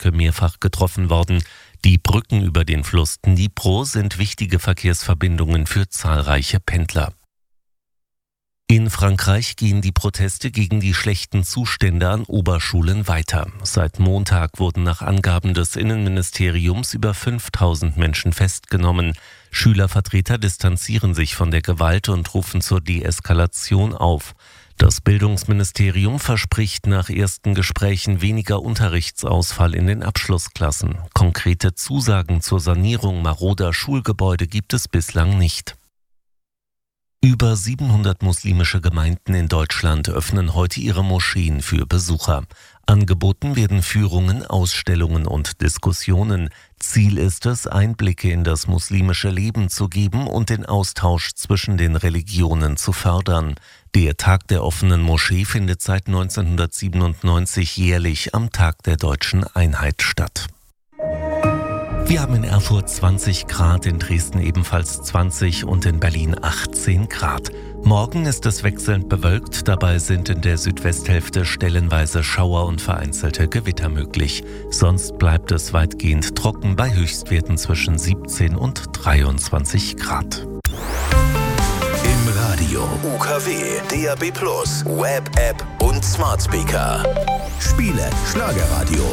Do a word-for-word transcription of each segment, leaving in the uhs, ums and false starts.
Fahrzeuge mehrfach getroffen worden. Die Brücken über den Fluss Dnipro sind wichtige Verkehrsverbindungen für zahlreiche Pendler. In Frankreich gehen die Proteste gegen die schlechten Zustände an Oberschulen weiter. Seit Montag wurden nach Angaben des Innenministeriums über fünftausend Menschen festgenommen. Schülervertreter distanzieren sich von der Gewalt und rufen zur Deeskalation auf. Das Bildungsministerium verspricht nach ersten Gesprächen weniger Unterrichtsausfall in den Abschlussklassen. Konkrete Zusagen zur Sanierung maroder Schulgebäude gibt es bislang nicht. Über siebenhundert muslimische Gemeinden in Deutschland öffnen heute ihre Moscheen für Besucher. Angeboten werden Führungen, Ausstellungen und Diskussionen. Ziel ist es, Einblicke in das muslimische Leben zu geben und den Austausch zwischen den Religionen zu fördern. Der Tag der offenen Moschee findet seit neunzehnhundertsiebenundneunzig jährlich am Tag der Deutschen Einheit statt. Wir haben in Erfurt zwanzig Grad, in Dresden ebenfalls zwanzig und in Berlin achtzehn Grad. Morgen ist es wechselnd bewölkt, dabei sind in der Südwesthälfte stellenweise Schauer und vereinzelte Gewitter möglich. Sonst bleibt es weitgehend trocken bei Höchstwerten zwischen siebzehn und dreiundzwanzig Grad. Im Radio U K W, D A B plus, Web-App und Smart Speaker. Spiele Schlagerradio.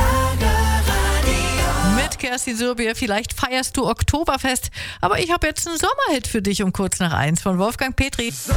Mit Kerstin Surbier, vielleicht feierst du Oktoberfest, aber ich habe jetzt einen Sommerhit für dich um kurz nach eins von Wolfgang Petri.